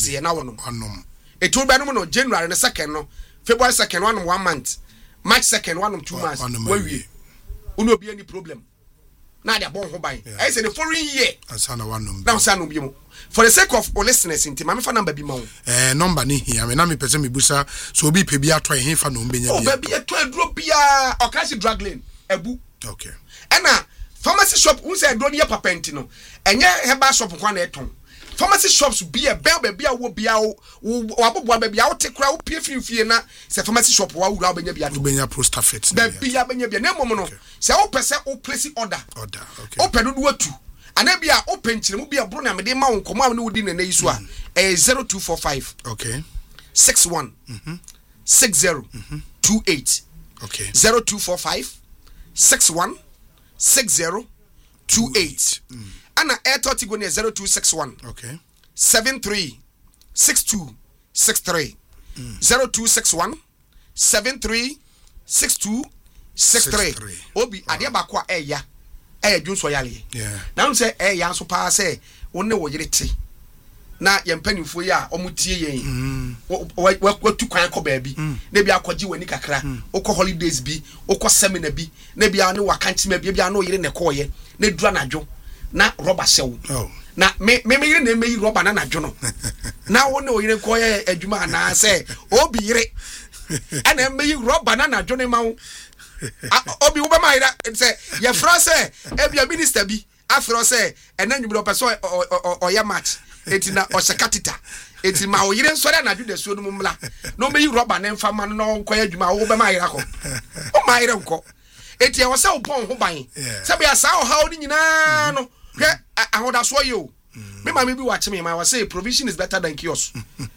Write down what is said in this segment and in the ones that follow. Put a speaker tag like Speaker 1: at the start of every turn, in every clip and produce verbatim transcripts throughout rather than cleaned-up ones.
Speaker 1: asie na wonom anom etu be no no January the second no February second one one month March second one two months we we no be any problem na dia bon ho ban I say the following year
Speaker 2: ansana wanom
Speaker 1: na ansana bi mo for the sake of our listeners inti ma me fa number bi ma wo
Speaker 2: eh number ni hia me na me pese me busa so obi pe bi ato he fa no mbenya
Speaker 1: bi o ba bi ato adro bia o ka si drug lane ebu
Speaker 2: okay
Speaker 1: ena pharmacy shop un say adro ne ya papenti no enye heba shop kwa na eton pharmacy shops be a bell baby a wo bia wo aboboa baby a wo tekura wo pie finfie na se pharmacy shop wa wura obenya bia to
Speaker 2: obenya prostafet
Speaker 1: na bia benya bia na mom no se wo pese wo place order
Speaker 2: order okay
Speaker 1: o pedo do atu ana bia o penchire mu bia bro na me de ma wo nkomo am ne wodi na na yiso a eh zero two four five
Speaker 2: okay
Speaker 1: six one
Speaker 2: mhm
Speaker 1: six zero two eight
Speaker 2: okay
Speaker 1: zero two four five six one six zero two eight Ana air thirty go near zero two six one
Speaker 2: okay
Speaker 1: seven three six two six three zero two six one seven three six two six three obi ade ba ko e ya e dwunso yale
Speaker 2: yeah
Speaker 1: now say e ya so pa say wonne wo yirete na ye mpanifo yi a omutie yen watu kwan ko ba bi na bi akwaji wani kakra ukọ holidays bi ukọ seminar bi na bi ane wakantima bi bi ane yire ne ko ye na dura nadwo na rubber sew
Speaker 2: oh
Speaker 1: na me me yire na me yi rubber na nadwo no na wo ne o yire ko ye adwuma na say obi yire ana me yi rubber na nadwo ne ma wo obi wo ba ma yira say ye fra say e bia minister bi afro say enanwum do person o ya match etina o sekatita eti ma o yire nsore na adwo de suo no mumla no me yi rubber na mfa ma no nko ya adwuma wo ba ma yira ko o ma yire nko eti e wo say opon ho ban se bia sa o ha o ni nyina no hwe ahoda so ye o me ma me bi wa chime ma wa say provision is better than chaos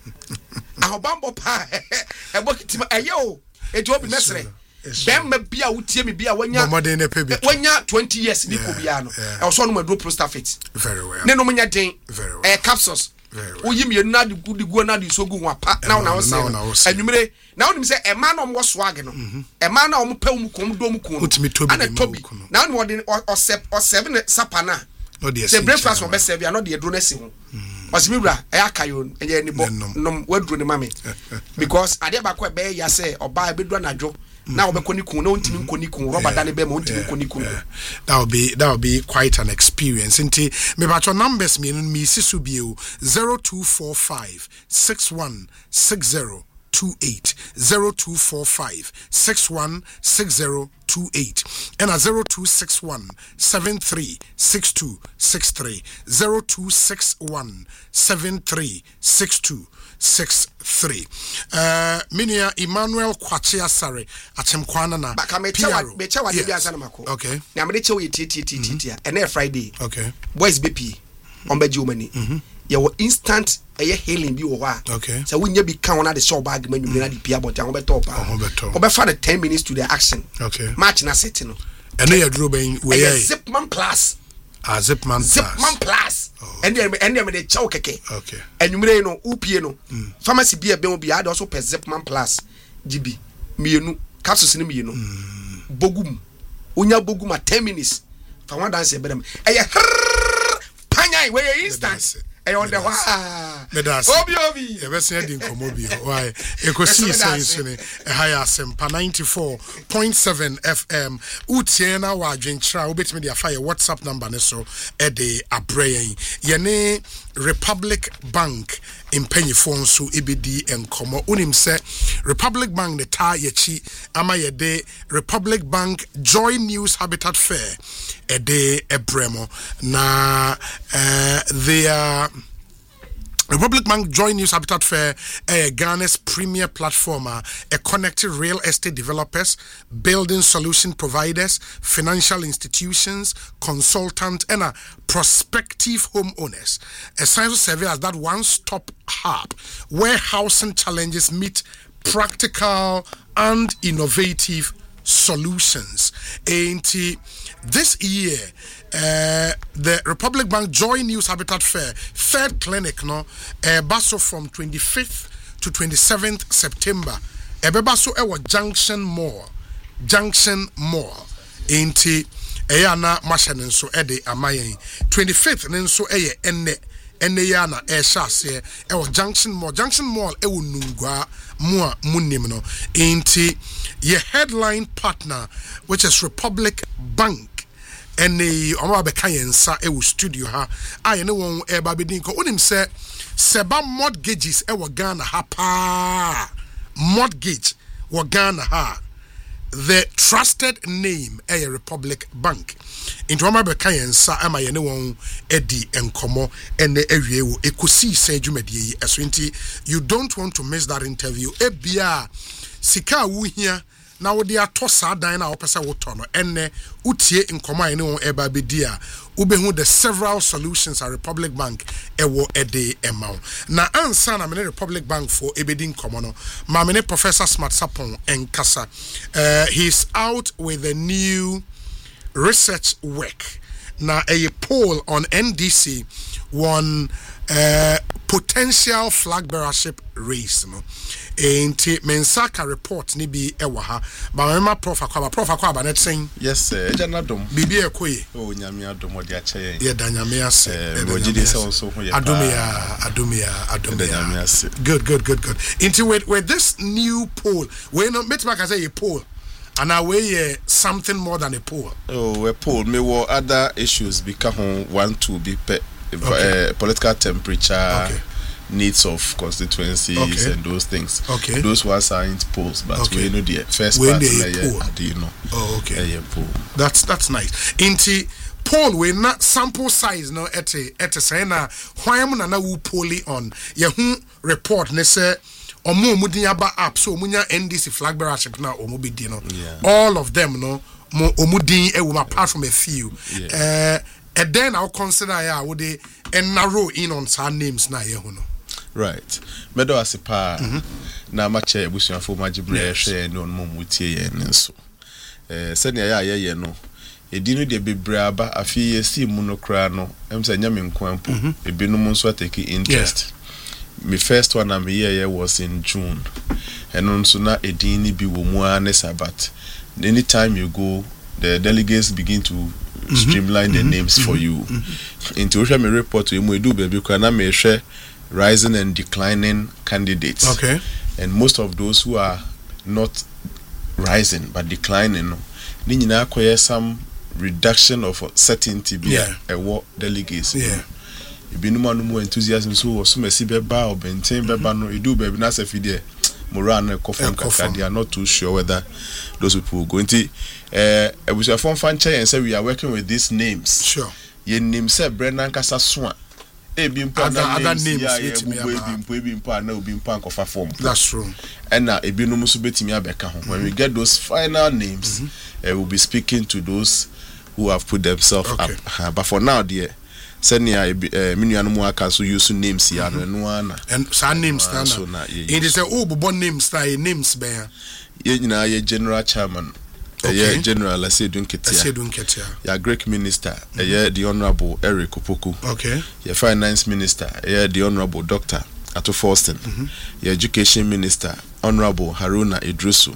Speaker 1: ahobambo pa e bokiti ma eye o eti obi mesre dem ma bia wutie me bia wanya wanya twenty years ni ko bia no e wo so no ma do prostafet
Speaker 2: very well
Speaker 1: ne no munya den
Speaker 2: very well
Speaker 1: e capsules oyi me na de gugu na de so gu ho apa na na wo say anwumre na wo nim say e ma na mo swag no e ma na wo pa mu kom do mu kun ana tobi na wo de o seven sapana
Speaker 2: no de
Speaker 1: say breakfast wo be serve ya no de dro na si ho osimibra e akayo enye ni bo nom wadro ni mame because ade ba ko be ya say oba be dro nadwo na obekoni kun na ontimi nkoni kun rubber dane be ma ontimi nkoni kun
Speaker 2: that will be that will be quite an experience nti me ba cho numbers me me sisu bio zero two four five six one six zero two eight zero two four five six one six zero two eight and a zero two six one seven three six two six three zero two six one seven three six two six three. Uh, Minia Emmanuel Kwachia Sare Achem Kwana na
Speaker 1: Becha wa debi ansana mako.
Speaker 2: Okay.
Speaker 1: Na mede che wo ye titi titi and every Friday.
Speaker 2: Okay.
Speaker 1: Boys B P on beji omani. Mhm. Ya wo instant eye hailing bi wo ha.
Speaker 2: Okay.
Speaker 1: So wonya bi kan na de show bag manu na de pia bot an obeto pa. Obefa the ten minutes to the action.
Speaker 2: Okay.
Speaker 1: Match na set no.
Speaker 2: Eno ya duro ben we ye.
Speaker 1: Zipman Plus.
Speaker 2: Ah, Zipman Plus.
Speaker 1: Zipman Plus. And then and then the chow keke.
Speaker 2: Okay.
Speaker 1: And you may know upie no. Pharmacy be a be be also per Zipman Plus. G B. Mienu capsules ni mienu. Bogum. Unya bogum at ten minutes. For one dance be dem. Eh panya we instant. Eh on the wa. Obi obi.
Speaker 2: E be se di nkomo bi. Why? E ko see say so ni e high asempa ninety-four point seven F M. Utie na wa adwenkyra obetimi dia fire WhatsApp number ne so e de abrayen. Ye ne Republic Bank impanyifo nso ebedi enkomo unim se Republic Bank the ta yechi ama ye de Republic Bank Joy News Habitat Fair e de ebremo na uh, they are Republic Bank Joy News Habitat Fair, a Ghana's premier platform, a connected real estate developers, building solution providers, financial institutions, consultants, and a prospective homeowners. A science survey as that one-stop hub where housing challenges meet practical and innovative solutions. And this year, uh, the Republic Bank Joy News Habitat Fair third clinic no uh, baso from twenty-fifth to twenty-seventh September ebe baso ewo Junction Mall Junction Mall enti eya na machine nso ede amayen twenty-fifth nso eye enne ene ya na e sha se e wo junction mall junction mall e wo nungwa mo a munim no enti ye headline partner which is Republic Bank ene omo be kan yensa e wo studio ha aye ne won e ba bedin ko onim se Seba mortgages e wo Ghana ha pa mortgage wo Ghana ha the trusted name a Republic Bank into ama be kan yensa ama ye ne won edi enkomo ene awie wo ekosi se dwumadie yi eso nti you don't want to miss that interview e bia sika wo hia na wo de ato sa dan na wo pese wo to no ene utie enkomo ene won eba bedi a ubehu the several solutions at Republic Bank ewo ede emau na ansa na me Republic Bank for ebedi enkomo no ma me Professor Smart Sapon enkasa uh, he's out with a new research work na a poll on N D C one uh, potential flag bearership race no enti mensaka report ni bi ewa ha ba mema prof akwa prof akwa ba net sen
Speaker 3: yes sir ejana dom
Speaker 2: bibi ekoye
Speaker 3: o nyame adom odi ache yen
Speaker 2: ye da nyame ase
Speaker 3: e wojide se won ho ye
Speaker 2: adomia adomia adomia good good good good enti with with this new poll we no metima ka say a poll and away uh, something more than a poll.
Speaker 3: Oh, a poll. Me were other issues become one to be pe- okay. uh, political temperature, okay. needs of constituencies, okay. and those things.
Speaker 2: Okay.
Speaker 3: Those ones are in polls, but okay. we know the first
Speaker 2: when
Speaker 3: part
Speaker 2: they
Speaker 3: of
Speaker 2: poll.
Speaker 3: Do you know?
Speaker 2: Oh, okay.
Speaker 3: Uh, poll.
Speaker 2: That's that's nice. Inti poll we not sample size no ete ete say na why am na na wu polly on. Ye hu report ne say omo omudin aba app so omunya N D C flag bearership na omo be di no all of them no mo omudin e wo apart from a few yeah. uh and then I'll consider ya wo dey narrow in on some names na ye hu no
Speaker 3: right medo asipa na ma che ebusuafo magibre hwe no no mutie ye nso eh sene ya ye ye no edinu de bebre aba afi ye si mu no kra no em se nya me nkwampo ebinu mu nso take interest yeah. My first one I'm here was in June, and also na edini bi wo mu ane sabat. Anytime you go, the delegates begin to mm-hmm. streamline the mm-hmm. names for you. Mm-hmm. Into which me report to you do baby kana me share rising and declining candidates.
Speaker 2: Okay,
Speaker 3: and most of those who are not rising but declining, ni nyina akoye some reduction of certainty be yeah. a what delegates.
Speaker 2: Yeah.
Speaker 3: Ibinuma no more enthusiasm so was so messy beba or benten beba no you do baby na sefide moran and coffin kaka they are not too sure whether those people go into eh ebusia fon fan chair and say we are working with these names
Speaker 2: sure
Speaker 3: ye name say Brendan Kasa so e bi mpa
Speaker 2: other names
Speaker 3: yeah e bi mpa e bi mpa na obi mpa nkofa form
Speaker 2: that's true
Speaker 3: and na ebinum so betimi abeka ho when we get those final names mm-hmm. uh, we'll be speaking to those who have put themselves okay. up uh, but for now dear senia minuanu mu aka so use names ya no no ana
Speaker 2: and some names na na it is a obo names na names be
Speaker 3: ye nyina ye general chairman ye general Asedun Ketia
Speaker 2: Asedun Ketia
Speaker 3: ya Greek minister ye the honorable Eric Opoku
Speaker 2: okay
Speaker 3: ye finance minister ye the honorable Doctor Ato Faustin mm-hmm. ye education minister honorable Haruna Idrisu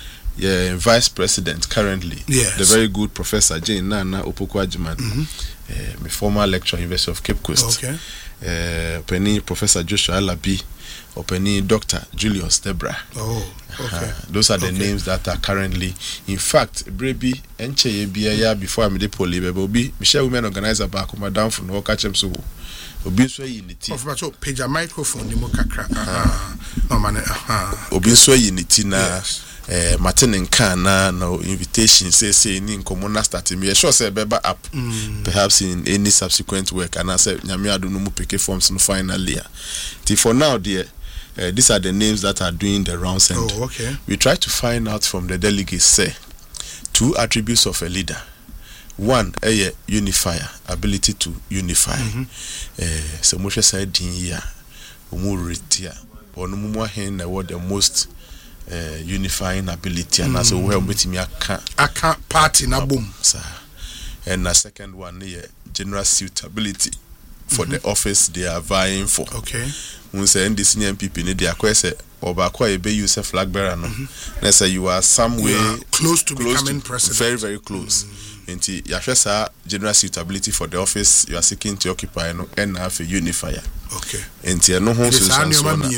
Speaker 3: ye vice president currently
Speaker 2: yes.
Speaker 3: the very good Professor Jane Nana Opoku Ajiman mm-hmm. Uh, my former lecturer University of Cape Coast.
Speaker 2: Okay.
Speaker 3: Uh, Penny Professor Joshua Alabi or Penny Doctor Julius Debra.
Speaker 2: Oh, okay.
Speaker 3: Uh, those are the okay. names that are currently. In fact, Brebi Enche Bia before I made the poly, Bobi Michelle Women Organizer back Madame from the catch him so. Obi so unity.
Speaker 2: Of course, page a microphone ni mo kakra. Ah, no man. Ah.
Speaker 3: Obi so unity na. Eh, Martin and Kana no invitation say say ni nkomo starting me sure say beba up mm. perhaps in any subsequent work and I said nyame ado no mu pick forms no finally till for now dear uh, these are the names that are doing the rounds and
Speaker 2: oh, okay.
Speaker 3: we try to find out from the delegates say two attributes of a leader. One a unifier, ability to unify eh so mo say din ya omo retia ono mo hen na what the most Uh, unifying ability and mm. as well with me aka
Speaker 2: aka party na boom
Speaker 3: sir and the second one is general suitability for mm-hmm. the office they are vying for.
Speaker 2: Okay,
Speaker 3: when say N D C M P P need their question or back why be use a flag bearer no let's say you are somewhere
Speaker 2: close to
Speaker 3: close
Speaker 2: becoming
Speaker 3: to,
Speaker 2: president
Speaker 3: very very close mm. Nti yahwɛ saa general suitability for the office you are seeking to occupy no and have a unifier.
Speaker 2: Okay.
Speaker 3: Nti no ho so so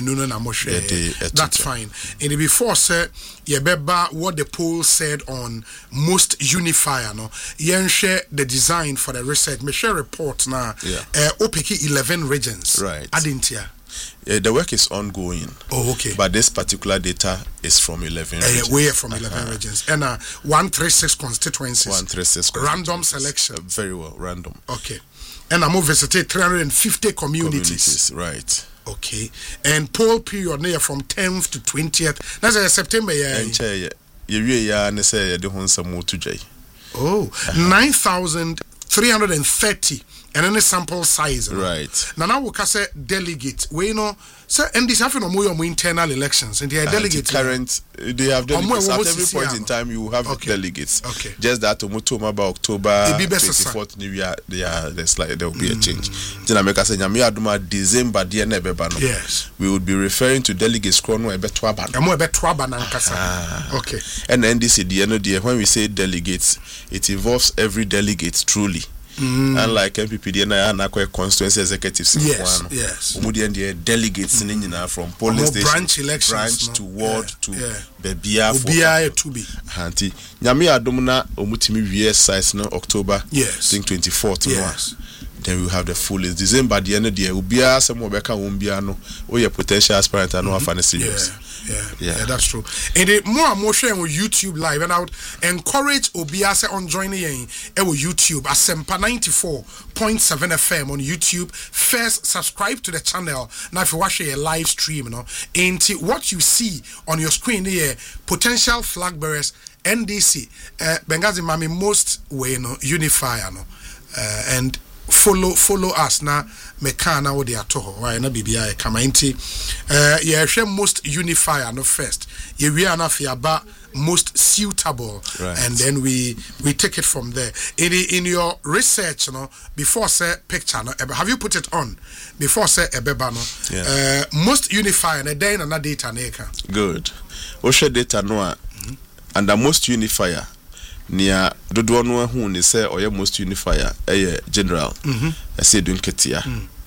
Speaker 2: so. That's fine. And before say yebeba what the poll said on most unifier no yen share the design for the research me share report na
Speaker 3: yeah.
Speaker 2: uh, opeki eleven regions.
Speaker 3: Right.
Speaker 2: Adintia.
Speaker 3: Uh, the work is ongoing.
Speaker 2: Oh, okay.
Speaker 3: But this particular data is from eleven
Speaker 2: uh,
Speaker 3: regions.
Speaker 2: We're from eleven uh-huh. regions. And uh, one thirty-six constituencies.
Speaker 3: one thirty-six
Speaker 2: Random selection.
Speaker 3: Uh, very well, random.
Speaker 2: Okay. And I'm going to visit three hundred fifty communities.
Speaker 3: Communities, right.
Speaker 2: Okay. And poll period near from tenth to twentieth. That's uh, September, yeah.
Speaker 3: And chair, you really are and say the one some more today.
Speaker 2: Oh, uh-huh. nine thousand three hundred thirty. And then a sample size.
Speaker 3: Right.
Speaker 2: Now, now we can say delegate. We know, sir, and this happened on more internal elections, and they are delegates.
Speaker 3: Current, they have delegates. At every point in time, you have
Speaker 2: okay.
Speaker 3: delegates.
Speaker 2: Okay.
Speaker 3: Just that to about October twenty-fourth, New Year, there's like there will be a change. Then I make us say, "Nyamiya December, dear nebebano."
Speaker 2: Yes.
Speaker 3: We would be referring to delegates. Chrono ebe twaba.
Speaker 2: Emo ebe twaba na nkasa. Okay.
Speaker 3: And N D C, the N O D, when we say delegates, it involves every delegate truly. Mm. Unlike M P P D and I constituency executives.
Speaker 2: Yes, one. Yes.
Speaker 3: Umudian delegates mm. from polling station,
Speaker 2: branch elections,
Speaker 3: branch
Speaker 2: no?
Speaker 3: to ward
Speaker 2: yeah.
Speaker 3: to
Speaker 2: yeah.
Speaker 3: Bebia
Speaker 2: for Ubia to be.
Speaker 3: Hanti. Nyami adomuna omutimi V S size no October.
Speaker 2: Yes.
Speaker 3: I think twenty-fourth.
Speaker 2: Yes.
Speaker 3: No? Then we have the full list. December the end of the year. Ubia some obeka umbia no. Oh your potential aspirant and no mm-hmm. have serious.
Speaker 2: Yeah. Yeah, yeah, yeah, that's true. And the more and more sharing with YouTube live, and I would encourage Obiase on joining in with YouTube Asempa ninety-four point seven F M on YouTube. First, subscribe to the channel. Now, if you watch a live stream, you know, and what you see on your screen here, potential flag bearers, N D C, uh, Benghazi Mami, most way, you know, unifier, no, uh, and follow follow us na mekana wo de atoho why na bibia e kama nti eh ye hwe most unifier no first ye wi ana fiaba most suitable
Speaker 3: right.
Speaker 2: And then we we take it from there in the, in your research, you know, before say picture no have you put it on before say ebeba no
Speaker 3: yeah.
Speaker 2: uh, most unifier na then na data na eka
Speaker 3: good o share data no a mm-hmm. And the most unifier nia dodo no hu ni say oye most unifier eh general mhm ese dun ketia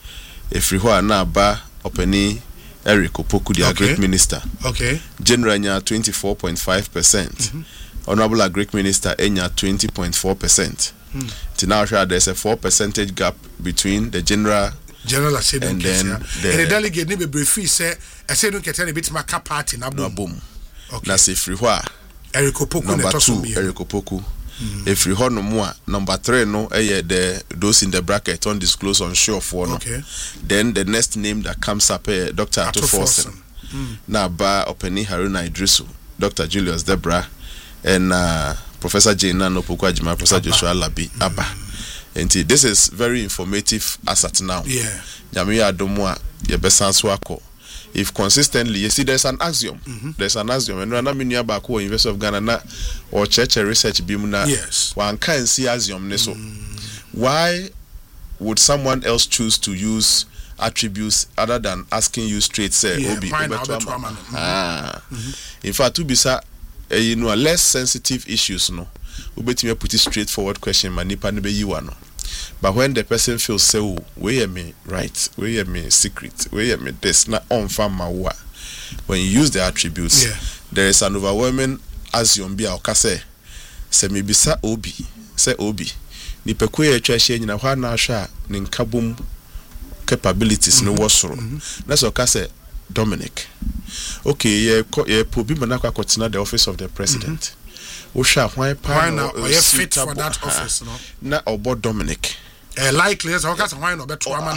Speaker 3: efri ho na ba opani Eric Opoku the okay. Great Minister
Speaker 2: okay
Speaker 3: general nya twenty-four point five percent mm-hmm. Honorable Great Minister enya twenty point four percent mm. Till now there's a four percentage gap between the general
Speaker 2: general and then
Speaker 3: the,
Speaker 2: and the delegate ni be brief say ese dun ketia ni bit maka party na boom
Speaker 3: okay na se efri ho
Speaker 2: Eric Opoku
Speaker 3: number two, Eric Opoku. Mm. If you hold no more, number three, no, eh, the those in the bracket undisclosed on show for no.
Speaker 2: Okay.
Speaker 3: Then the next name that comes up, eh, Doctor Ato Forsen. Mm. Now, ba Openi Haruna Idrisu, Doctor Julius Debra, and uh, Professor Jane Opoku Ajima, Professor Abba. Joshua Labi, mm. Abba. And this is very informative as at now.
Speaker 2: Yeah.
Speaker 3: Nyamiya Adomwa, Yebesan Swako. If consistently, you see, there's an axiom. Mm-hmm. There's an axiom. And when I'm in Yabaku, University of Ghana, na, or Church Research Bimuna,
Speaker 2: yes,
Speaker 3: one can see axiom. So,
Speaker 2: mm.
Speaker 3: why would someone else choose to use attributes other than asking you straight? Say,
Speaker 2: yeah,
Speaker 3: Obi,
Speaker 2: mm-hmm.
Speaker 3: ah.
Speaker 2: Mm-hmm.
Speaker 3: In fact, to be sa, uh, you know, less sensitive issues, no. Ubeti me put it straightforward question, manipa nebe you ano. But when the person feels say, oh, where me right, where me secret, where me this, not on farm when you use the attributes,
Speaker 2: yeah.
Speaker 3: There is an overwhelming assume be our say, say maybe sa obi, say obi, ni pekwe chashe na hwa na sha ni nkabum capabilities no wasoro. That's what say Dominic. Okay, ye ye pobi manakwa kotina the office of the president. Osha why pa
Speaker 2: na or you fit for that office no
Speaker 3: na obo Dominic
Speaker 2: uh, likely as okay why no beto ama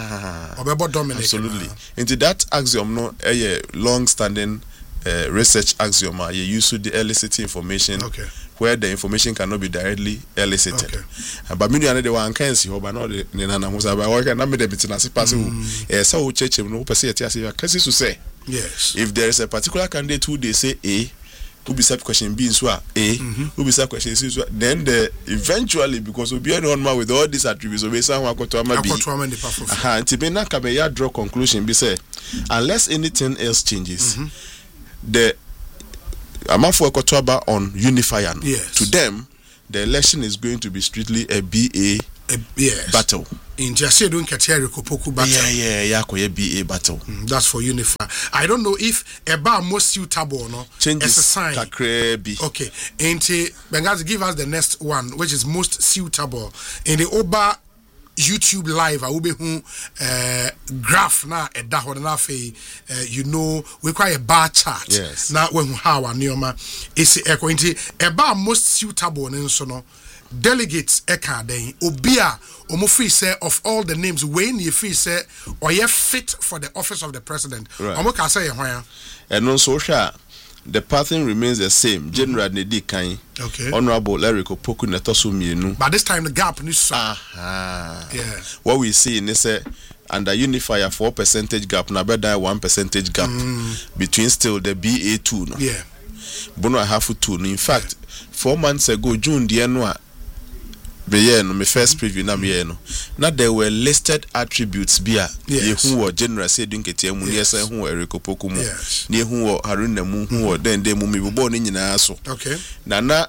Speaker 2: na obebo Dominic
Speaker 3: absolutely into that axiom no a long standing uh, research axiom you use the elicit information
Speaker 2: okay.
Speaker 3: Where the information cannot be directly elicited
Speaker 2: okay.
Speaker 3: uh, but me no dey wan can see but no dey na na musa ba work na me dey bitina se pass who eh say wo cheche no person yet say can see to say
Speaker 2: yes
Speaker 3: if there is a particular candidate who they say A who be sub question B so A mm-hmm. Who be sub question C so then the eventually because we be on man with all these attributes we say one to ama B aha until na ka be ya draw conclusion be say unless anything else changes mm-hmm. The amafo ekotoba on unifier
Speaker 2: yes.
Speaker 3: To them the election is going to be strictly a B A
Speaker 2: uh, yes.
Speaker 3: battle.
Speaker 2: In Jesse don't Katia Kopoku battle.
Speaker 3: Yeah, yeah, yeah, yeah, B A battle.
Speaker 2: Mm, that's for Unify. I don't know if Eba most suitable no.
Speaker 3: Changes
Speaker 2: as a sign.
Speaker 3: Kakrebi.
Speaker 2: Okay. And Bengazi give us the next one, which is most suitable. In the Oba YouTube live, I will be who uh, graph na a daho na fe. You know, we quite a bar chart.
Speaker 3: Yes.
Speaker 2: Now when how our neoma is a quantity Eba most suitable and so no. Delegates eka den obia omo free say of all the names when you free say or you fit for the office of the president omo ka say hwan
Speaker 3: and also sure the pattern remains the same. General mm-hmm. Nedi Kan,
Speaker 2: okay.
Speaker 3: Honorable Larry Opoku Netoso Mienu.
Speaker 2: But this time the gap is so.
Speaker 3: Aha.
Speaker 2: Yeah.
Speaker 3: What we see in this under Unifier four percentage gap, na better one percentage gap mm. between still the B A two no.
Speaker 2: Yeah.
Speaker 3: Bono Ahafu two no. In fact, yeah. four months ago, June the annual. No, my first preview na me no. Now there were listed attributes bia ye who were general say dun ketia mu yes who Eric Opoku mu ne who were Haruna mu who then dem mu me bo no nyina so.
Speaker 2: Okay.
Speaker 3: Na na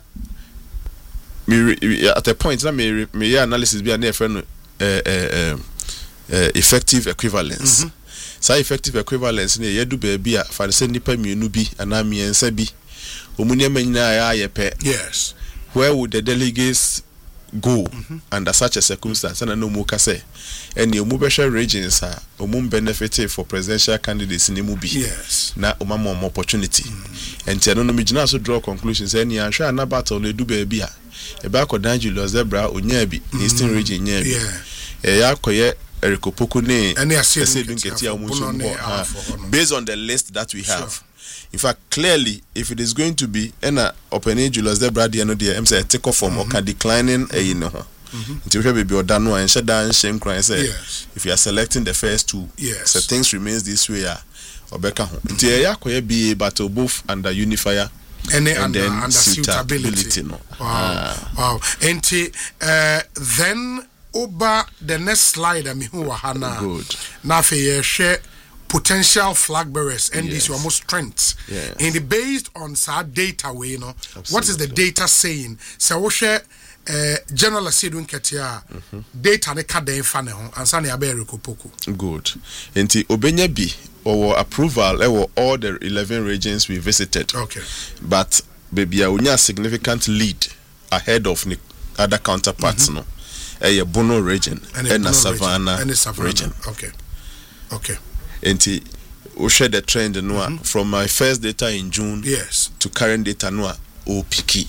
Speaker 3: me at a point na me me analysis bia na e friend eh eh eh effective equivalence. Mm-hmm. So effective equivalence na ye do ba bia fa se nipa mienu bi ana miensa bi omunia manyina ya ye pe.
Speaker 2: Yes.
Speaker 3: Where would the delegates go mm-hmm. under such a circumstance and no more say and you move regions are um benefit for presidential candidates in the
Speaker 2: yes
Speaker 3: na um more opportunity mm-hmm. and I don't know me so draw conclusions any and sure na battle they do baby a ba ko dan Julius Zebra onya bi eastern region nya bi e ya koye Eric Opoku ne say dun ketia mu based on the list that we have. Sure. In fact, clearly, if it is going to be an open Julius Zebra, the end I'm saying take off from or can declining a you know. Until we be done and shut down shame cry say if you are selecting the first two,
Speaker 2: yes,
Speaker 3: so things remains this way. Or Becca until ya be a battle both under unifier
Speaker 2: and,
Speaker 3: and
Speaker 2: under,
Speaker 3: then
Speaker 2: under suitability.
Speaker 3: suitability. No.
Speaker 2: Wow,
Speaker 3: Ah.
Speaker 2: wow. And uh, then over the next slide, I mean, who are Hana?
Speaker 3: Good.
Speaker 2: Now for your share. Potential flag bearers and
Speaker 3: Yes.
Speaker 2: these are most strengths.
Speaker 3: Yes.
Speaker 2: And based on sad data, we you know
Speaker 3: Absolutely.
Speaker 2: what is the data saying? So we share uh, General Asidun Ketia data ne kada fan ho ansa na Eric Opoku.
Speaker 3: Good. Enti obenya bi or approval or all the eleven regions we visited.
Speaker 2: Okay.
Speaker 3: But baby a significant lead ahead of the other counterparts mm-hmm. no. A Bono region and a Savannah
Speaker 2: and a Savannah
Speaker 3: region.
Speaker 2: Okay. Okay.
Speaker 3: Enti we share the trend no mm-hmm. from my first data in June
Speaker 2: yes
Speaker 3: to current data no o piki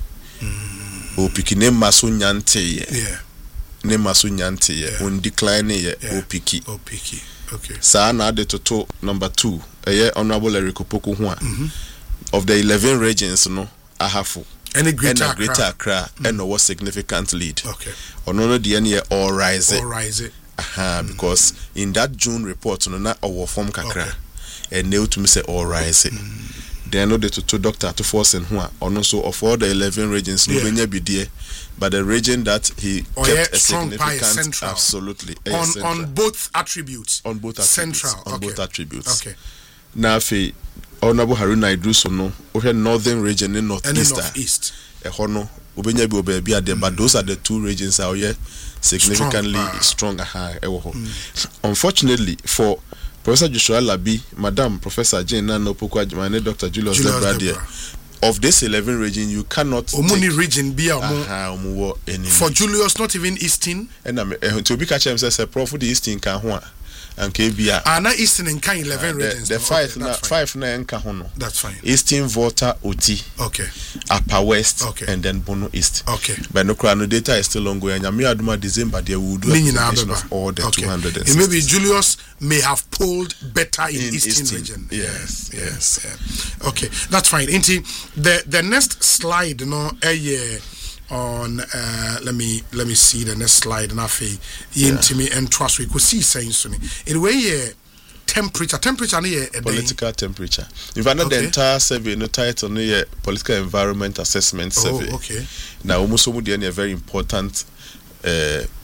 Speaker 3: mm. o piki ne maso nyante ye
Speaker 2: yeah
Speaker 3: ne maso nyante ye on decline ye o piki
Speaker 2: o piki okay
Speaker 3: sa na de toto number two eh Honorable Eric Opoku ho a mm-hmm. of the eleven regions no ahafu
Speaker 2: any greater
Speaker 3: and greater Accra mm. and was significant lead
Speaker 2: okay
Speaker 3: ono no de ne all rise
Speaker 2: all rise
Speaker 3: aha mm. because in that June report no na our form kakra
Speaker 2: okay.
Speaker 3: and they to me say all rise mm. then no de to doctor to force in ho ono so of all the eleven regions no benya bi de but the region that he
Speaker 2: oh,
Speaker 3: kept
Speaker 2: yeah,
Speaker 3: a significant
Speaker 2: central.
Speaker 3: absolutely
Speaker 2: on
Speaker 3: central.
Speaker 2: on both attributes
Speaker 3: on both attributes
Speaker 2: central
Speaker 3: on
Speaker 2: okay.
Speaker 3: both attributes
Speaker 2: okay
Speaker 3: na fe Honorable Haruna Idrisu no o he northern region in northeast
Speaker 2: northeast
Speaker 3: e ho no obenya bi obabi ade but those are the two regions are yeah significantly strong high e wo ho unfortunately for Professor Joshua Labi, Madam Professor Jane Nana Opoku Ajimane, Doctor Julius Zebra of this eleven region you cannot
Speaker 2: Omuni region be
Speaker 3: aha omuwo any
Speaker 2: for Julius not even Eastern
Speaker 3: and am to be catch him say prof the Eastern kan ho and K B A
Speaker 2: ah na Eastern and kan eleven regions
Speaker 3: the five na five na enka ho no
Speaker 2: that's fine
Speaker 3: Eastern Volta Oti
Speaker 2: okay
Speaker 3: Upper West
Speaker 2: okay.
Speaker 3: and then Bono East
Speaker 2: okay
Speaker 3: but no crano data is still ongoing and me aduma December there will do of all the
Speaker 2: okay.
Speaker 3: two hundred
Speaker 2: and maybe Julius may have pulled better in, in Eastern, Eastern region
Speaker 3: yes yes, yes.
Speaker 2: Yeah. Okay that's fine into the the next slide no a year on uh let me let me see the next slide na fe into me and trust we could see saying so in way yeah temperature temperature near
Speaker 3: political temperature if another okay. the entire survey no title near political environment assessment survey
Speaker 2: oh, okay
Speaker 3: now almost some a very important uh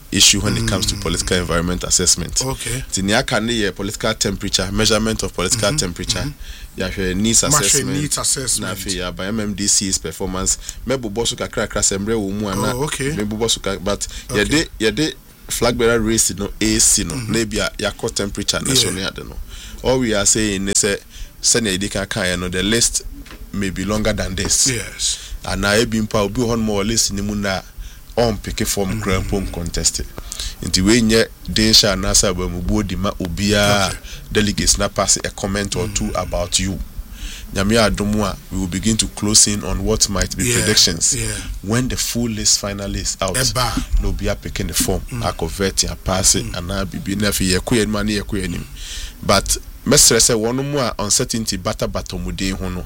Speaker 3: issue when mm. it comes to political environment assessment.
Speaker 2: Okay.
Speaker 3: The Niakane political temperature, measurement of political mm-hmm. temperature, mm-hmm. yeah, needs assessment,
Speaker 2: needs assessment.
Speaker 3: yeah, by M M D C's performance. Maybe bosuka crack crass embre umu ana.
Speaker 2: Oh, okay.
Speaker 3: Maybe bosuka, but yeah, they yeah they flag bearer race no A C no. Maybe ya ya core temperature na so near no. All we are saying is say senior edika kan no the list may be longer than this.
Speaker 2: Yes.
Speaker 3: And now being pa obi hon more list ni mu na on pick form crampon contested. Into when ye Densha Nasa Bamubodi ma Ubia delegates na pass a comment or two about you. Nyamia Adomwa, we will begin to close in on what might be yeah, predictions.
Speaker 2: Yeah.
Speaker 3: When the full list finally is out, no be picking the form, I convert and pass it, and I be never ye queen money ye queen. But Mestre say one more uncertainty bata batomudi hono.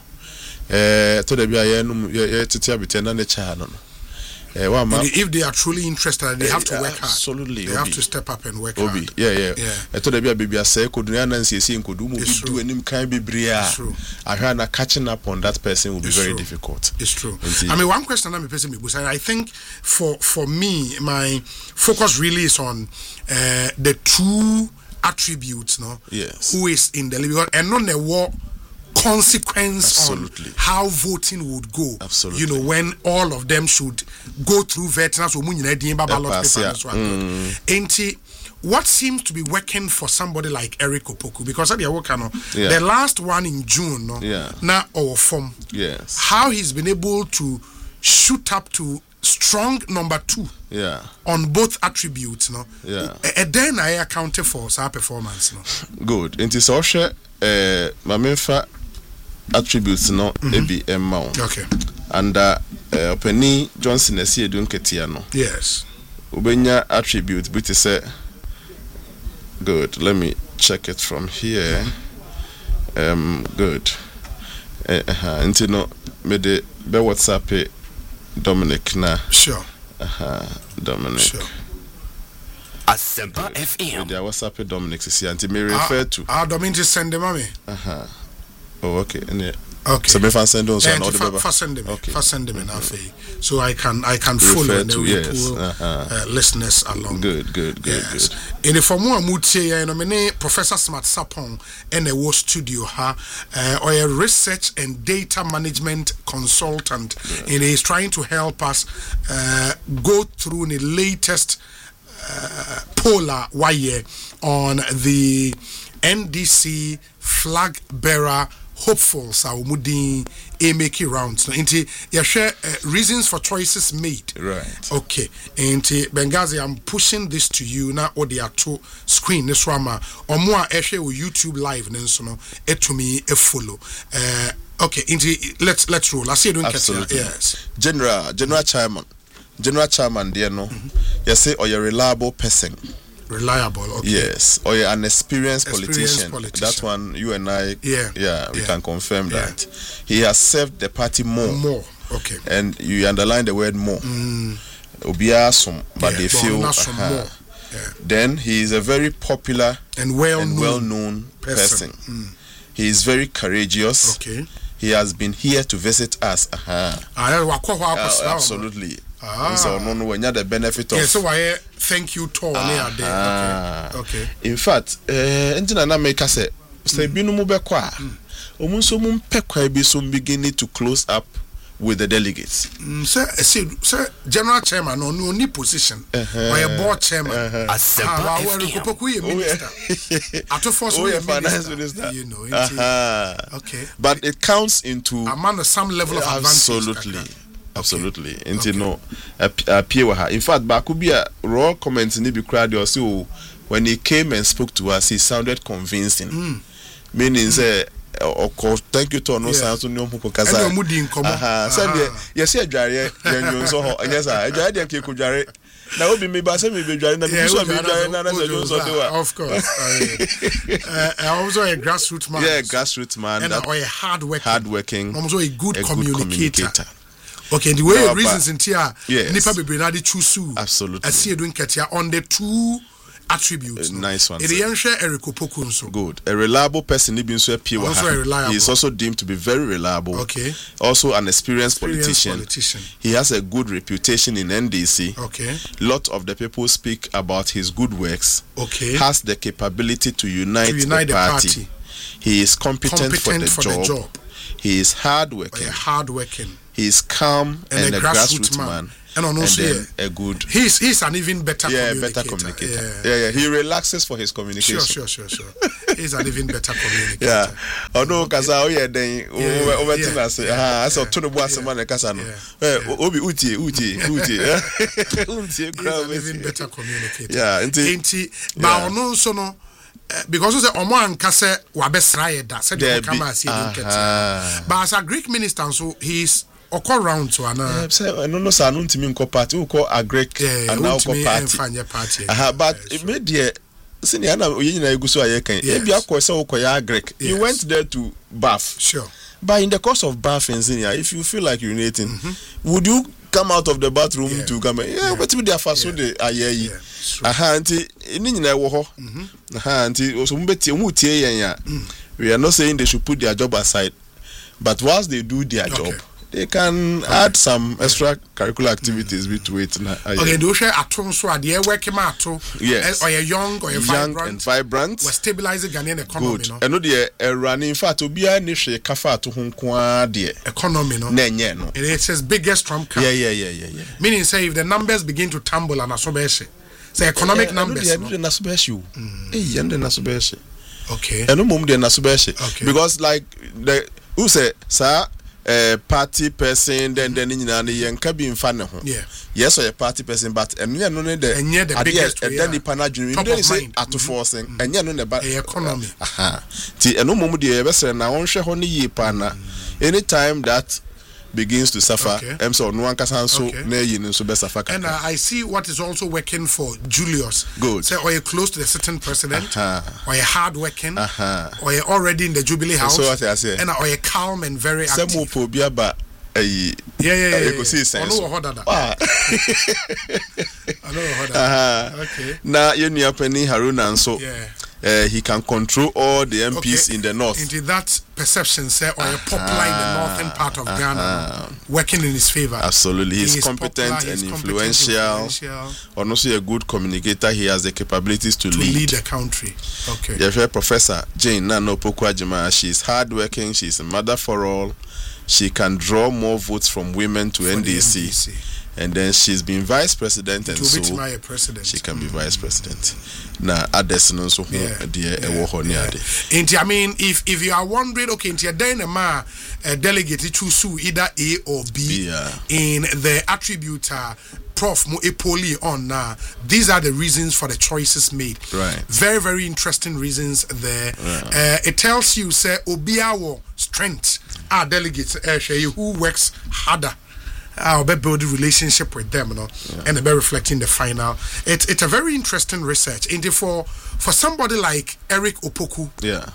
Speaker 3: Eh, to the bia ye no ye titia bitena ne cha no. Uh, well,
Speaker 2: if they are truly interested, they uh, have to work hard.
Speaker 3: Absolutely,
Speaker 2: they
Speaker 3: Obi.
Speaker 2: have to step up and work
Speaker 3: Obi.
Speaker 2: hard.
Speaker 3: Yeah, yeah,
Speaker 2: yeah.
Speaker 3: I told the baby I say could Nancy see could do do any kind be bria. I heard catching up on that person will be
Speaker 2: it's
Speaker 3: very
Speaker 2: true.
Speaker 3: difficult.
Speaker 2: It's true. I mean, one question I'm person because I think for for me, my focus really is on uh, the two attributes, no.
Speaker 3: Yes.
Speaker 2: Who is in the because and not the war. Consequence
Speaker 3: Absolutely.
Speaker 2: on how voting would go.
Speaker 3: Absolutely.
Speaker 2: You know, when all of them should go through veterans so ballot paper. Ain't what seems to be working for somebody like Eric Opoku? Because at the yeah. the last one in June, no,
Speaker 3: yeah.
Speaker 2: now our form.
Speaker 3: Yes.
Speaker 2: How he's been able to shoot up to strong number two.
Speaker 3: Yeah.
Speaker 2: On both attributes, no.
Speaker 3: Yeah.
Speaker 2: And then I accounted for our performance, no.
Speaker 3: Good. It is also uh my attributes no mm-hmm. ebi emma
Speaker 2: okay
Speaker 3: and uh, uh Penny Johnson esi edun ketia no
Speaker 2: yes
Speaker 3: ubenya attribute but say good let me check it from here um good eh uh, uh, no me de be WhatsApp Dominic na
Speaker 2: sure
Speaker 3: uh Dominic
Speaker 2: sure
Speaker 4: Asempa F M
Speaker 3: the WhatsApp Dominic see anti me refer to
Speaker 2: ah Dominic send them me
Speaker 3: uh-huh. Oh, okay.
Speaker 2: Okay.
Speaker 3: So me fan send on so
Speaker 2: no the first send them.
Speaker 3: Okay.
Speaker 2: First send them in mm-hmm. so I can I can follow and
Speaker 3: to, yes.
Speaker 2: pull uh-huh. uh, listeners along.
Speaker 3: Good, good, good, yes.
Speaker 2: good. In the form of mutie, you know, me Professor Smart Sapong and a war studio ha uh, or a research and data management consultant, yeah. and he is trying to help us uh, go through the latest uh, polar wire on the N D C flag bearer hopefuls are mudin a making rounds. No, into yeah, share uh, reasons for choices made.
Speaker 3: Right.
Speaker 2: Okay. Into Benghazi, I'm pushing this to you now. Or the two screen this rama or more. Actually, with YouTube live. Then so no, it to me a follow. Uh, okay. Into let's let's roll. I see you doing
Speaker 3: absolutely.
Speaker 2: Yes.
Speaker 3: General General Chairman, General Chairman, dear no. Mm-hmm. You say or you're a reliable person.
Speaker 2: Reliable, okay.
Speaker 3: Yes, or you're an experienced,
Speaker 2: experienced
Speaker 3: politician.
Speaker 2: politician.
Speaker 3: That one, you and I,
Speaker 2: yeah,
Speaker 3: yeah, we
Speaker 2: yeah.
Speaker 3: can confirm
Speaker 2: yeah.
Speaker 3: that. He has served the party more.
Speaker 2: More, okay.
Speaker 3: And you underline the word more.
Speaker 2: Mm.
Speaker 3: Obiasum, but
Speaker 2: yeah,
Speaker 3: they feel.
Speaker 2: Uh-huh. More. Yeah.
Speaker 3: Then he is a very popular
Speaker 2: and well-known,
Speaker 3: and well-known person. person. Mm. He is very courageous.
Speaker 2: Okay.
Speaker 3: He has been here to visit us. Uh-huh. Uh, absolutely.
Speaker 2: Ah.
Speaker 3: So no no when you the benefit of
Speaker 2: yeah, so why thank you to uh, there. Okay. Okay.
Speaker 3: In fact, eh engine na make say say binu mu be kwa. Omun so mun pe kwa bi so beginning to close up with the delegates.
Speaker 2: Mm, sir, say sir general chairman no no ni position uh-huh. or a board chairman.
Speaker 4: Uh-huh. Ah,
Speaker 2: well, we minister. At first
Speaker 3: we finance minister.
Speaker 2: You know.
Speaker 3: Uh-huh.
Speaker 2: Okay.
Speaker 3: But it counts into
Speaker 2: a man of some level of
Speaker 3: absolutely.
Speaker 2: advantage.
Speaker 3: Absolutely.
Speaker 2: Okay.
Speaker 3: Until no appear with her. In fact, Bakubia raw comments in the crowd also when he came and spoke to us, he sounded convincing.
Speaker 2: Mm.
Speaker 3: Meaning say or thank you to no sound to no
Speaker 2: kasa. And mudi nkomo.
Speaker 3: Aha. Say yes e dware yenyo so ho. Yes ah. Dware dem ke ku dware. Na obi me ba say me be dware na me so me dware na na say you so do.
Speaker 2: Of course. uh, also a grassroots man.
Speaker 3: Yeah, grassroots man.
Speaker 2: And that, or a hard working.
Speaker 3: Hard working.
Speaker 2: Also a good, a communicator. good communicator. Okay, the way
Speaker 3: no,
Speaker 2: reasons in here,
Speaker 3: yes.
Speaker 2: Nipa Bebre na di choose.
Speaker 3: Absolutely.
Speaker 2: I see you doing Katia on the two attributes.
Speaker 3: Uh, nice one.
Speaker 2: It is Eric Opoku nso.
Speaker 3: Good. A reliable person. Also
Speaker 2: reliable.
Speaker 3: He is also deemed to be very reliable.
Speaker 2: Okay.
Speaker 3: Also an experienced,
Speaker 2: experienced
Speaker 3: politician.
Speaker 2: politician.
Speaker 3: He has a good reputation in N D C.
Speaker 2: Okay.
Speaker 3: Lot of the people speak about his good works.
Speaker 2: Okay.
Speaker 3: Has the capability to unite,
Speaker 2: to unite
Speaker 3: the,
Speaker 2: the
Speaker 3: party.
Speaker 2: party.
Speaker 3: He is competent,
Speaker 2: competent
Speaker 3: for, the,
Speaker 2: for
Speaker 3: job.
Speaker 2: the job.
Speaker 3: He is hardworking.
Speaker 2: Hardworking.
Speaker 3: He is calm and, and a, a grassroots, grassroots man. man.
Speaker 2: And, and also
Speaker 3: then a good.
Speaker 2: He's he's an even better
Speaker 3: yeah,
Speaker 2: communicator.
Speaker 3: better communicator.
Speaker 2: Yeah.
Speaker 3: yeah, yeah. He relaxes for his communication.
Speaker 2: Sure, sure, sure, sure. He's an even better communicator.
Speaker 3: Yeah. Although kasa o ye den o o tina say ah so to no bo asema na kasa no. Eh obi utie utie utie. Utie
Speaker 2: crowd. He's an even better communicator.
Speaker 3: Yeah,
Speaker 2: nti nti ba ono so no because say omo anka say wa besra ye da say dey come as he get. But as a Greek minister so he's oko round to ana
Speaker 3: say no no say no ntimi nko party we call a Greek and now call party. Aha but me dey senior na oyi nyina eguso ayekan e bia ko say ukoya Greek. You went there to bath.
Speaker 2: Sure.
Speaker 3: But in the course of bathing senior, if you feel like urinating, mm-hmm. would you come out of the bathroom yeah. to come yeah but with their first so the ayeyi aha anti ni nyina ewo ho aha anti so mbeti mu tie yen ya we are not saying they should put their job aside, but once they do their okay. job they can okay. add some extra curricular activities mm. to it.
Speaker 2: Okay, do share aton so ade work ma ato
Speaker 3: yes.
Speaker 2: or you young or you
Speaker 3: young
Speaker 2: vibrant
Speaker 3: and vibrant.
Speaker 2: We stabilize the Ghanaian economy.
Speaker 3: Good.
Speaker 2: No.
Speaker 3: And no dey running in fact obi a ne hwe kafa ato ho nko a de
Speaker 2: economy no.
Speaker 3: Na enye no.
Speaker 2: It is his biggest trump card.
Speaker 3: Yeah, yeah, yeah, yeah, yeah.
Speaker 2: Meaning say if the numbers begin to tumble and asobeshe. Say economic yeah, numbers.
Speaker 3: Yeah, no dey nasobeshe. Eh, and dey nasobeshe.
Speaker 2: Okay.
Speaker 3: And no mum dey nasobeshe.
Speaker 2: Okay.
Speaker 3: Because like the who say sir a uh, party person then then in an yanka be in fan
Speaker 2: yeah
Speaker 3: yes or a party person but and you know the
Speaker 2: and yeah the biggest
Speaker 3: and then the panajun you don't say at to forcing and you know the
Speaker 2: economy
Speaker 3: aha ti eno mum de be say na won hwe ho ne yi pana anytime that begins to suffer em so no one can so na yin so be suffer.
Speaker 2: And uh, I see what is also working for Julius.
Speaker 3: Good.
Speaker 2: Say, or you're close to the certain president,
Speaker 3: uh-huh.
Speaker 2: or you're hard working,
Speaker 3: uh-huh.
Speaker 2: or you're already in the Jubilee House,
Speaker 3: so what I say.
Speaker 2: And uh, or you're calm and very active.
Speaker 3: Some phobia but eh
Speaker 2: yeah yeah yeah, yeah,
Speaker 3: yeah. See sense.
Speaker 2: I know what that.
Speaker 3: Ah.
Speaker 2: I know what that. Okay.
Speaker 3: Na you nua pani Haruna so
Speaker 2: yeah.
Speaker 3: Uh, he can control all the M Ps okay. in the north.
Speaker 2: Into that perception, say, or uh-huh. popular in the northern part of uh-huh. Ghana, working in his favor.
Speaker 3: Absolutely, he's
Speaker 2: he
Speaker 3: competent
Speaker 2: popular,
Speaker 3: and
Speaker 2: he's
Speaker 3: influential.
Speaker 2: influential.
Speaker 3: And also a good communicator. He has the capabilities to,
Speaker 2: to
Speaker 3: lead.
Speaker 2: lead the country. Okay.
Speaker 3: Yeah, Professor Jane Nano Pokwajima. She's hardworking. She's a mother for all. She can draw more votes from women to N D C. N D C. And then she's been vice president, and so
Speaker 2: president.
Speaker 3: she can be mm-hmm. vice president. Now, others no so dear
Speaker 2: Inti, I mean, if if you are wondering, okay, inti a ma a delegate choose either A or B
Speaker 3: yeah.
Speaker 2: in the attribute uh, Prof Mo Epoli on now. Uh, these are the reasons for the choices made.
Speaker 3: Right.
Speaker 2: Very very interesting reasons there.
Speaker 3: Yeah.
Speaker 2: Uh, it tells you say Obiawo strength. Our delegates uh, who works harder. I'll be building relationship with them, you know,
Speaker 3: yeah.
Speaker 2: and be reflecting the final. It's it's a very interesting research. And for for somebody like Eric Opoku,
Speaker 3: yeah,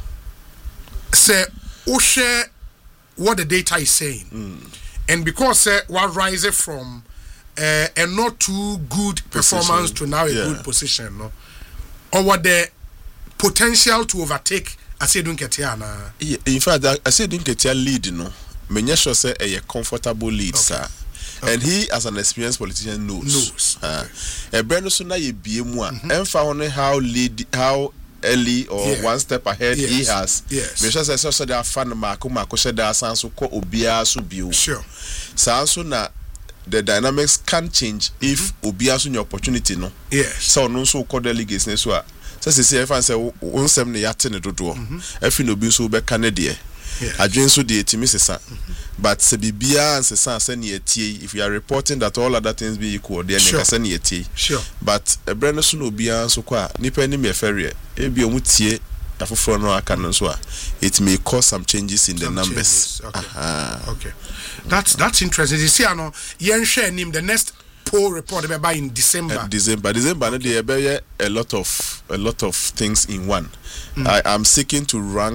Speaker 2: say, oh share what the data is saying,
Speaker 3: mm.
Speaker 2: and because uh, what rises from uh, a not too good performance
Speaker 3: position.
Speaker 2: to now a
Speaker 3: yeah.
Speaker 2: good position, no, or what the potential to overtake. I say don't get here now.
Speaker 3: In fact, I say don't get here lead, no. Menya sure say a comfortable lead, okay. sir. Okay. And he, as an experienced politician, knows.
Speaker 2: Knows.
Speaker 3: A brand so na ye be mu a emfa how lead how early or yeah. one step ahead
Speaker 2: yes.
Speaker 3: he has.
Speaker 2: Yes.
Speaker 3: Me sure say so there fan mark mark so there sanso ko obia so bio.
Speaker 2: Sure.
Speaker 3: Sanso na the dynamics can change if mm-hmm. obia so your opportunity no.
Speaker 2: Yes.
Speaker 3: So no so ko delegates ne so a. So say say fan say wonsem ne yate ne dodo. Efi no bi so be ka ne de. Adwen so de etimi sesa but se bibia and sesa say ne etie if you are reporting that all other things be equal there ne say ne etie
Speaker 2: sure
Speaker 3: but e brand so no bia so kwa nipa ni me ferie e bi omu tie afoforo no aka no so a it may cause some changes in some the numbers
Speaker 2: okay. Uh-huh. Okay, that's that's interesting. You see ano yen share nim the next poll report be in December.
Speaker 3: Uh, December, December, okay. There be a lot of a lot of things in one. Mm. I am seeking to rank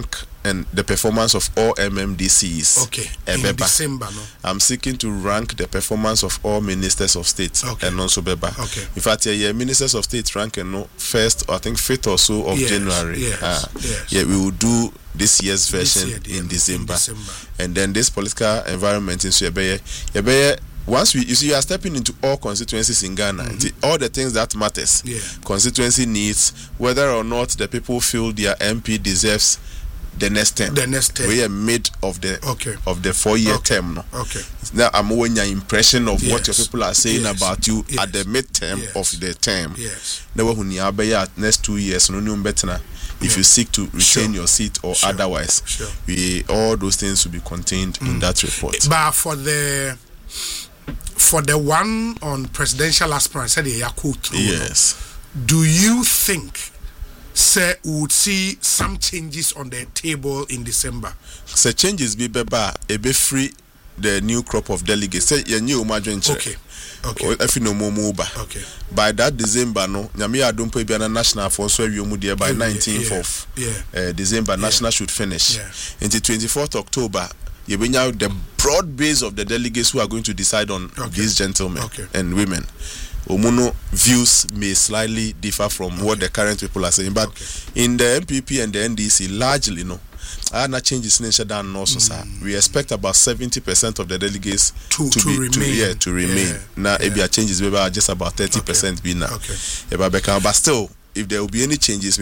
Speaker 3: and the performance of all M M D Cs.
Speaker 2: Okay. In December, no.
Speaker 3: I'm seeking to rank the performance of all ministers of state.
Speaker 2: Okay.
Speaker 3: And also Beba.
Speaker 2: Okay.
Speaker 3: In fact, yeah, yeah, ministers of state ranking no first, I think fifth or so of
Speaker 2: yes,
Speaker 3: January.
Speaker 2: Yes,
Speaker 3: uh,
Speaker 2: yes.
Speaker 3: Yeah, we will do this year's version
Speaker 2: this year,
Speaker 3: in,
Speaker 2: in
Speaker 3: December.
Speaker 2: December. And
Speaker 3: then this political environment in Yebeye, Yebeye. Once we, you see, you are stepping into all constituencies in Ghana, mm-hmm. all the things that matters,
Speaker 2: yeah.
Speaker 3: constituency needs, whether or not the people feel their M P deserves the next term.
Speaker 2: The next term.
Speaker 3: We are mid of the
Speaker 2: okay.
Speaker 3: of the four-year
Speaker 2: okay.
Speaker 3: term. No?
Speaker 2: Okay.
Speaker 3: Now I'm when your impression of
Speaker 2: yes.
Speaker 3: what your people are saying
Speaker 2: yes.
Speaker 3: about you
Speaker 2: yes.
Speaker 3: at the mid-term
Speaker 2: yes.
Speaker 3: of the term.
Speaker 2: Yes.
Speaker 3: Now when you are next two years, no new better. If yeah. you seek to retain
Speaker 2: sure.
Speaker 3: your seat or
Speaker 2: sure.
Speaker 3: otherwise,
Speaker 2: sure.
Speaker 3: we all those things will be contained mm. in that report.
Speaker 2: But for the for the one on presidential aspirant, said
Speaker 3: yes.
Speaker 2: Do you think, sir, we would see some changes on the table in December?
Speaker 3: So changes be beba, a be free the new crop of delegates. Say your new margin.
Speaker 2: Okay. Okay.
Speaker 3: If you know more
Speaker 2: okay.
Speaker 3: By that December, no, Nyami Adumpo be a national for so you mudia by nineteenth
Speaker 2: yeah.
Speaker 3: of
Speaker 2: yeah.
Speaker 3: Uh, December,
Speaker 2: yeah.
Speaker 3: national should finish.
Speaker 2: Yeah.
Speaker 3: Until twenty-fourth October, you bring out the broad base of the delegates who are going to decide on okay. these gentlemen
Speaker 2: okay.
Speaker 3: and women. Omuno views may slightly differ from okay. what the current people are saying, but okay. in the M P P and the N D C, largely, no. I not changes in down also, sir. We expect about seventy percent of the delegates
Speaker 2: to,
Speaker 3: to,
Speaker 2: to
Speaker 3: be
Speaker 2: remain.
Speaker 3: to, yeah, to remain.
Speaker 2: Yeah.
Speaker 3: Now,
Speaker 2: yeah.
Speaker 3: if there changes, we are just about thirty percent
Speaker 2: okay.
Speaker 3: be now.
Speaker 2: Okay.
Speaker 3: But still, if there will be any changes,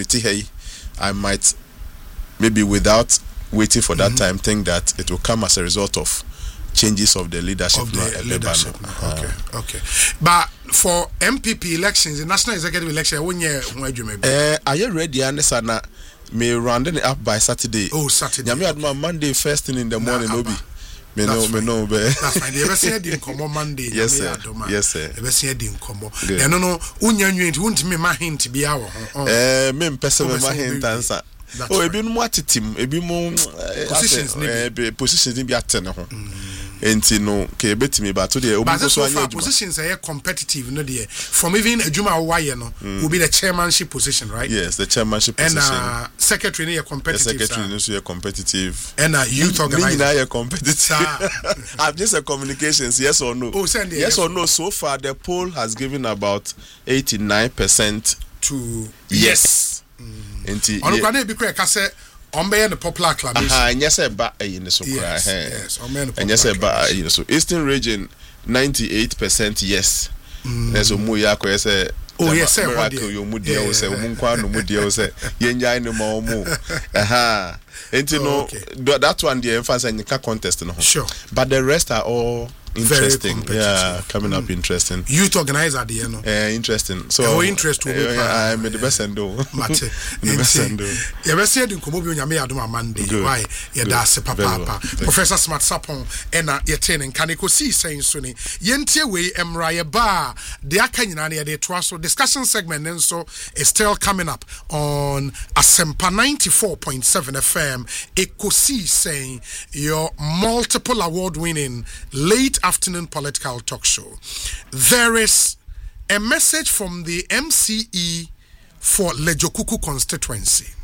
Speaker 3: I might maybe without waiting for that mm-hmm. time think that it will come as a result of changes of the leadership.
Speaker 2: Of the
Speaker 3: now,
Speaker 2: leadership.
Speaker 3: Uh,
Speaker 2: okay, okay. But for M P P elections, the national executive election, when you maybe?
Speaker 3: Uh, are you ready? And may round it up by Saturday.
Speaker 2: Oh, Saturday.
Speaker 3: Yeah, me had my Monday first thing in the morning. Nah, Obi. Me know, me know, be.
Speaker 2: That's fine. You ever see it in Como Monday?
Speaker 3: Yes, sir. Yes, sir.
Speaker 2: You ever see it in Como? Yeah, no, no. Unya nyuenti, unti me ma hint be our.
Speaker 3: Eh, me mpesa me ma hint answer. Oh, ebi mo atitim, ebi mo
Speaker 2: positions ni
Speaker 3: bi positions ni bi atene ho. Enti no ke betimi ba to de obi so anya
Speaker 2: positions are competitive no there. From even Ejuma Owaye no will be the chairmanship position, right?
Speaker 3: Yes, the chairmanship position.
Speaker 2: And uh, secretary ni competitive.
Speaker 3: The secretary is competitive.
Speaker 2: And uh, youth organizer.
Speaker 3: Me na competitive. I'm just a communications, yes or no.
Speaker 2: Oh, send
Speaker 3: yes or no. So far the poll has given about eighty-nine percent
Speaker 2: to
Speaker 3: yes.
Speaker 2: Enti ono kwa na bi kra ka se ombe the popular acclamation.
Speaker 3: Ah, yes, ba e ne so kra.
Speaker 2: Yes, yes, ombe the
Speaker 3: popular. Yes, ba e so Eastern region ninety-eight percent yes. There's a mu ya ko say
Speaker 2: oh yes, sir.
Speaker 3: Miracle you mu dia o say mu kwa no mu dia o say yenja ne ma o mu. Aha. Enti no that one the emphasis in the contest no.
Speaker 2: Sure.
Speaker 3: But the rest are all interesting. Yeah, coming
Speaker 2: mm.
Speaker 3: up interesting.
Speaker 2: Youth organizer the no.
Speaker 3: Eh, interesting. So
Speaker 2: oh, interest to
Speaker 3: uh, I made the best and do.
Speaker 2: Mate. The best and do. You ever see the Nkomo bi onyame adom Monday. Why? Yeah, that's papa papa. Professor Smart Sapon and uh ye ten and kaniko see saying so ni. Yentie we emra ye ba de aka nyina na ye de to so discussion segment and so is still coming up on Asempa ninety-four point seven F M. Ekosi saying your multiple award winning late afternoon political talk show. There is a message from the M C E for Lejokuku constituency,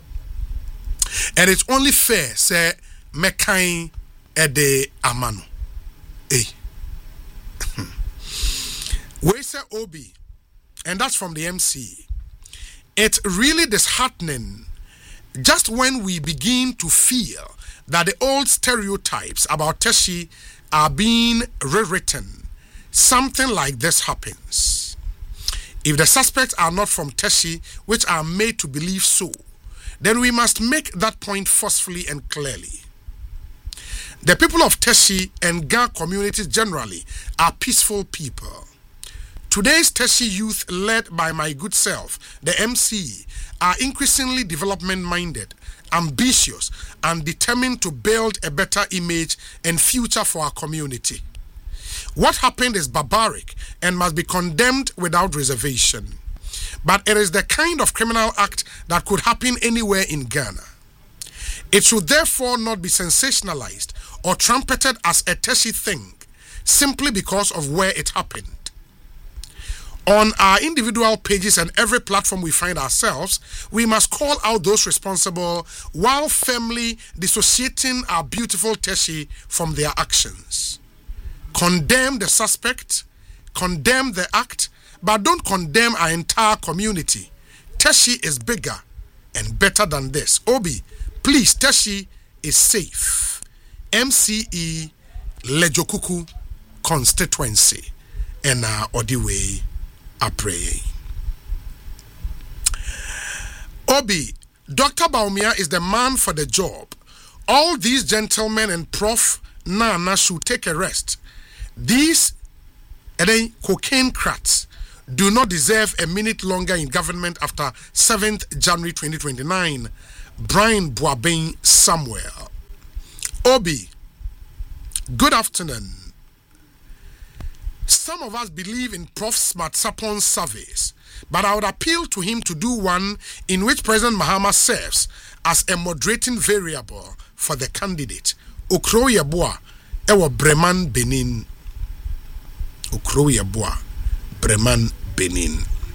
Speaker 2: and it's only fair say mekai ede amano. Hey, we say Obi, and that's from the M C E. It's really disheartening just when we begin to feel that the old stereotypes about Teshi are being rewritten. Something like this happens. If the suspects are not from Teshi, which are made to believe so, then we must make that point forcefully and clearly. The people of Teshi and Ga communities generally are peaceful people. Today's Teshi youth, led by my good self, the M C, are increasingly development-minded, ambitious, and determined to build a better image and future for our community. What happened is barbaric and must be condemned without reservation. But it is the kind of criminal act that could happen anywhere in Ghana. It should therefore not be sensationalized or trumpeted as a Teshi thing simply because of where it happened. On our individual pages and every platform we find ourselves, we must call out those responsible while firmly dissociating our beautiful Teshie from their actions. Condemn the suspect, condemn the act, but don't condemn our entire community. Teshie is bigger and better than this. Obi, please, Teshie is safe. M C E Lejokuku constituency. And uh, Odiwe are praying. Obi, Doctor Bawumia is the man for the job. All these gentlemen and Prof Nana should take a rest. These and then cocaine crats do not deserve a minute longer in government after seventh January twenty twenty-nine. Brian Boabeng Samuel. Obi, good afternoon. Some of us believe in Prof Smart Sapon's surveys, but I would appeal to him to do one in which President Mahama serves as a moderating variable for the candidate. Okro Yeboah, Ewa Breman Benin. Okro Yeboah, Breman Benin.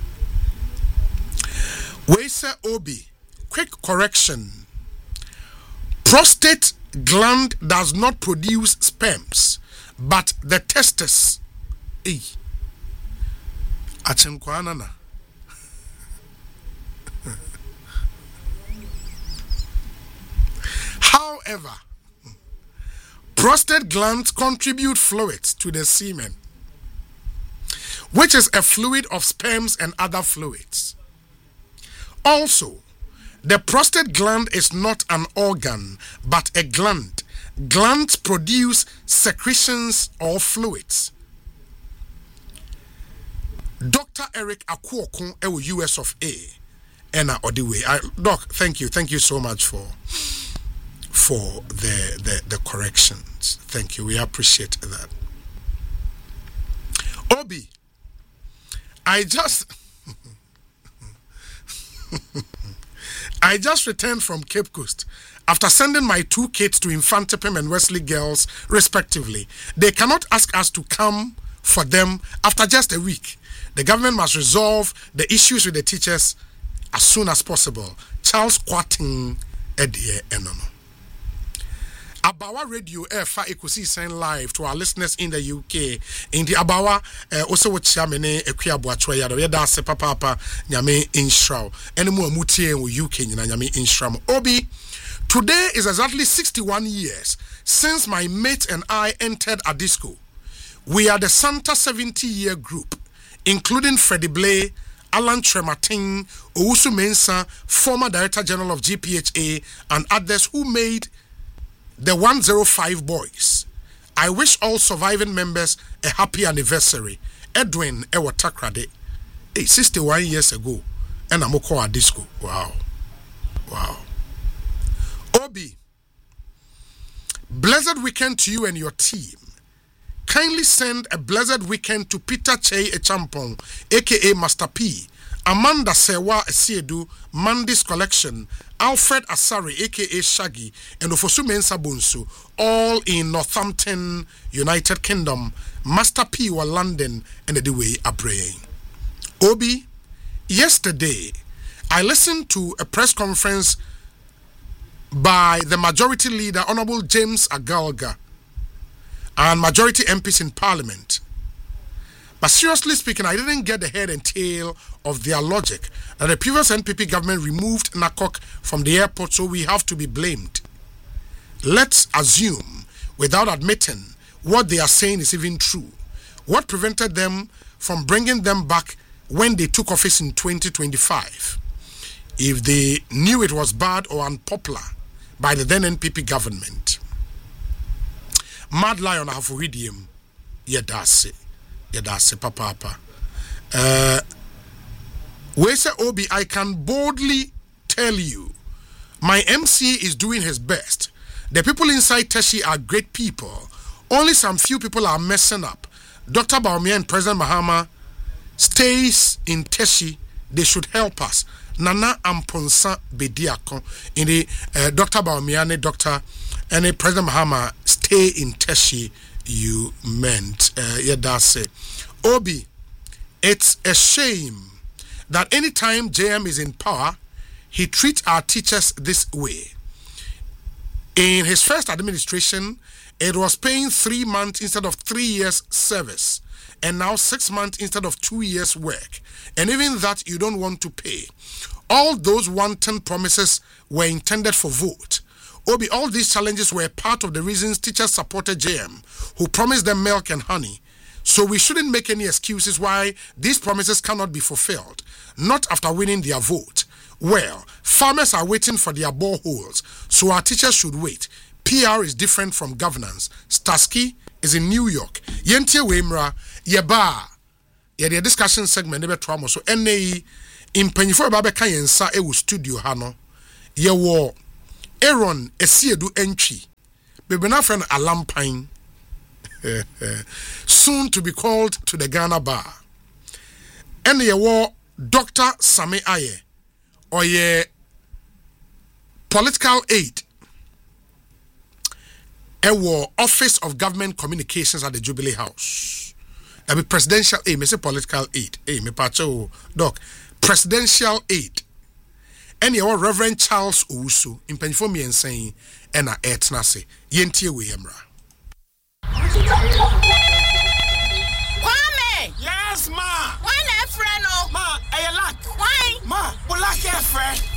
Speaker 2: Weisa Obi, quick correction. Prostate gland does not produce sperms, but the testes. Eh. Achenkwanana. However, prostate glands contribute fluids to the semen, which is a fluid of sperms and other fluids. Also, the prostate gland is not an organ, but a gland. Glands produce secretions or fluids. Doctor Eric Akuokun, ewo U S of A, Ena Odiwe. Doc, thank you, thank you so much for for the, the the corrections. Thank you, we appreciate that. Obi, I just I just returned from Cape Coast after sending my two kids to Infantipim and Wesley Girls, respectively. They cannot ask us to come for them after just a week. The government must resolve the issues with the teachers as soon as possible. Charles Quating Edie Enono. Abawa Radio Efa Ekusi send live to our listeners in the U K. In the Abawa, also what Chamene Equia Boachwaya, the Yada Sepa Papa, Nyame Inshraw, and more Mutie in U K, Nyame Inshram. Obi, today is exactly sixty-one years since my mate and I entered a disco. We are the Santa seventy year group, including Freddie Blay, Alan Trematin, Owusu Mensah, former Director General of G P H A, and others who made the one oh five boys. I wish all surviving members a happy anniversary. Edwin Ewa Takrade, hey, sixty-one years ago, and I'm a disco. Wow. Wow. Obi, blessed weekend to you and your team. Kindly send a blessed weekend to Peter Che Echampong, aka Master P, Amanda Sewa Esiedu, Mandy's Collection, Alfred Asari, aka Shaggy, and Ofosu Mensah Bonsu, all in Northampton, United Kingdom. Master P were London, and the way are praying. Obi, yesterday I listened to a press conference by the Majority Leader, Honorable James Agalga, and majority M Ps in Parliament. But seriously speaking, I didn't get the head and tail of their logic that the previous N P P government removed Nakok from the airport, so we have to be blamed. Let's assume, without admitting what they are saying is even true, what prevented them from bringing them back when they took office in twenty twenty-five? If they knew it was bad or unpopular by the then N P P government. Mad Lion Hafuridium, Yedase, Yedase, Papa. Papa. Uh, we say, Obi, I can boldly tell you, my M C is doing his best. The people inside Teshie are great people. Only some few people are messing up. Doctor Bawumia and President Mahama stays in Teshie. They should help us. Nana Amponsa Bediako in the uh, Doctor Bawumia and Doctor and President Mahama stay in Teshie. You meant uh, yeah, that's it. Obi, It's a shame that anytime J M is in power, he treats our teachers this way. In his first administration, it was paying three months instead of three years service, and now six months instead of two years work. And even that you don't want to pay. All those wanton promises were intended for vote. Obi, all these challenges were part of the reasons teachers supported J M, who promised them milk and honey. So we shouldn't make any excuses why these promises cannot be fulfilled, not after winning their vote. Well, farmers are waiting for their boreholes, so our teachers should wait. P R is different from governance. Starsky is in New York. Yentie Wemra, Yeba, Yedi discussion segment never trauma. So N A E in Penifo Babe Kayensa Ewu studio Hano. Yewo Aaron Esiedu Entry. Bebena friend Alampine. Soon to be called to the Ghana bar. And yewo Doctor Sami Aye. Or ye political aid. Ewo Office of Government Communications at the Jubilee House. That be presidential aid. Me say political aid. Hey, me pacho doc. Presidential aid. And your Reverend Charles Owusu in Penifo me and saying, and a etna say, yentie we yemra.
Speaker 4: Kwame!
Speaker 5: Yes, ma!
Speaker 4: Why not friend?
Speaker 5: Ma, I like.
Speaker 4: Why?
Speaker 5: Ma, but like a friend.